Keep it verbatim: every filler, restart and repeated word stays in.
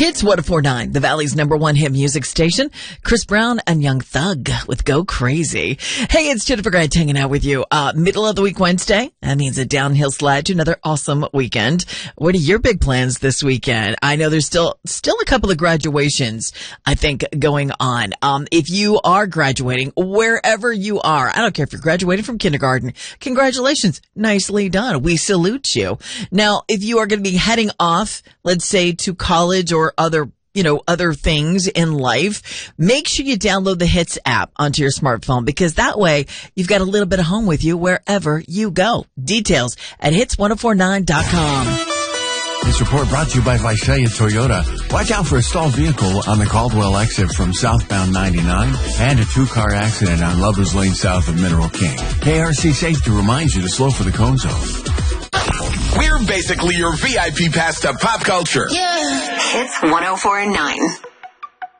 Hits one oh four point nine, the Valley's number one hit music station. Chris Brown and Young Thug with Go Crazy. Hey, it's Jennifer Grant hanging out with you. Uh, middle of the week Wednesday. That means a downhill slide to another awesome weekend. What are your big plans this weekend? I know there's still, still a couple of graduations, I think, going on. Um, if you are graduating, wherever you are, I don't care if you're graduating from kindergarten, congratulations. Nicely done. We salute you. Now, if you are going to be heading off, let's say to college or other, you know, other things in life, make sure you download the Hits app onto your smartphone, because that way you've got a little bit of home with you wherever you go. Details at hits ten forty-nine dot com. This report brought to you by Visalia Toyota. Watch out for a stalled vehicle on the Caldwell exit from southbound ninety-nine and a two-car accident on Lovers Lane south of Mineral King. K R C Safety reminds you to slow for the cone zone. We're basically your V I P pass to pop culture. Yeah. Hits one oh four point nine.